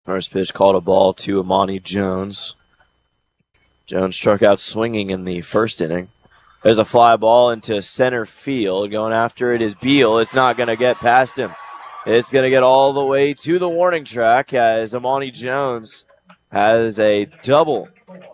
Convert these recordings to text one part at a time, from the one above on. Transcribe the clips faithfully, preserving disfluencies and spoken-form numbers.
First pitch called a ball to Amani Jones. Jones struck out swinging in the first inning. There's a fly ball into center field. Going after it is Beal. It's not going to get past him. It's going to get all the way to the warning track as Amani Jones has a double.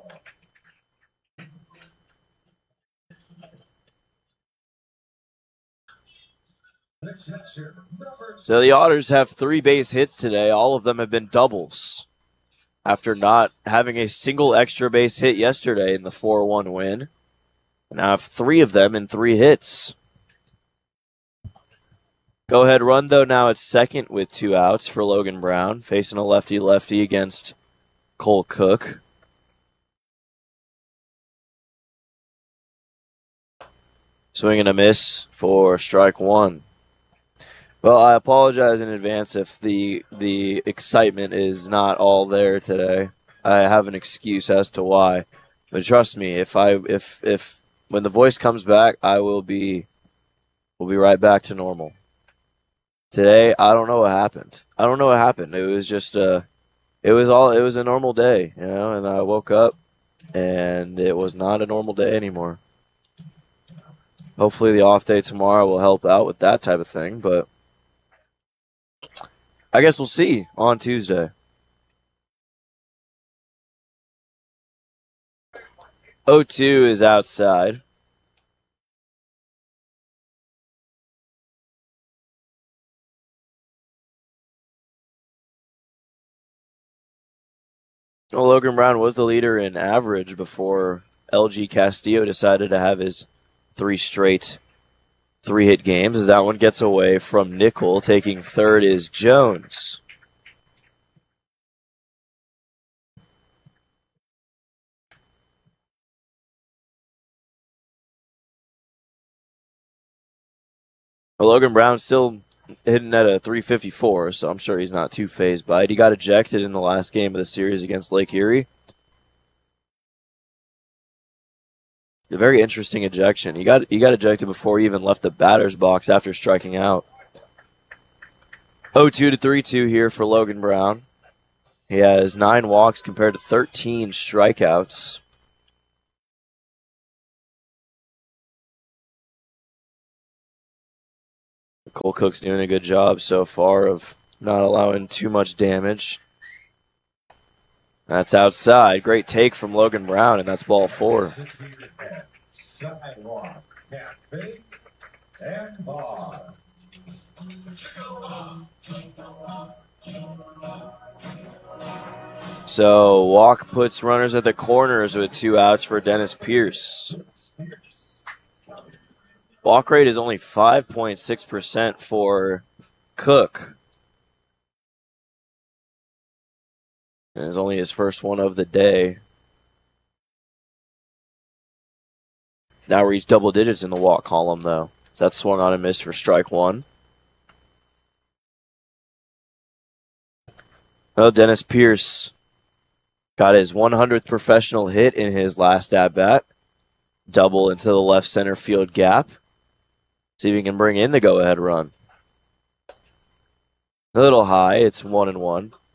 So the Otters have three base hits today. All of them have been doubles after not having a single extra base hit yesterday in the four one win. And I have three of them in three hits. Go ahead run, though, now at second with two outs for Logan Brown, facing a lefty-lefty against Cole Cook. Swing and a miss for strike one. Well, I apologize in advance if the the excitement is not all there today. I have an excuse as to why. But trust me, if I if if when the voice comes back, I will be we'll be right back to normal. Today, I don't know what happened. I don't know what happened. It was just uh it was all it was a normal day, you know, and I woke up and it was not a normal day anymore. Hopefully the off day tomorrow will help out with that type of thing, but I guess we'll see on Tuesday. oh two is outside. Well, Logan Brown was the leader in average before L G Castillo decided to have his three straight three-hit games, as that one gets away from Nickel. Taking third is Jones. Well, Logan Brown still hitting at a three fifty-four, so I'm sure he's not too phased by it. He got ejected in the last game of the series against Lake Erie. A very interesting ejection. He got he got ejected before he even left the batter's box after striking out. oh two to three two here for Logan Brown. He has nine walks compared to thirteen strikeouts. Cole Cook's doing a good job so far of not allowing too much damage. That's outside. Great take from Logan Brown, and that's ball four. Sidewalk, cafe, and bar. So walk puts runners at the corners with two outs for Dennis Pierce. Walk rate is only five point six percent for Cook. And it's only his first one of the day. He's now reached double digits in the walk column, though. So that's swung on and missed for strike one. Well, Dennis Pierce got his one hundredth professional hit in his last at-bat. Double into the left center field gap. See if he can bring in the go-ahead run. A little high. It's one and one.